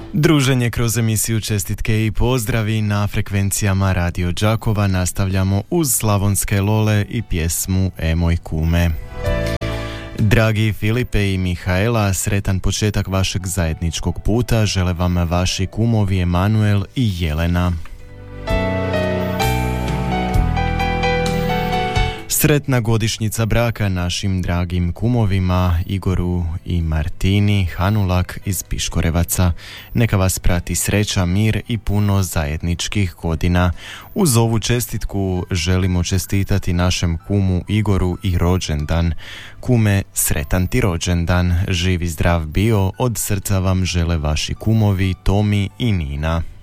Druženje kroz emisiju Čestitke i pozdravi na frekvencijama Radio Đakova nastavljamo uz slavonske lole i pjesmu E moj kume. Dragi Filipe i Mihaela, sretan početak vašeg zajedničkog puta žele vam vaši kumovi Emanuel i Jelena. Sretna godišnjica braka našim dragim kumovima Igoru i Martini Hanulak iz Piškorevaca. Neka vas prati sreća, mir i puno zajedničkih godina. Uz ovu čestitku želimo čestitati našem kumu Igoru i rođendan. Kume, sretan ti rođendan, živi zdrav bio, od srca vam žele vaši kumovi Tomi i Nina.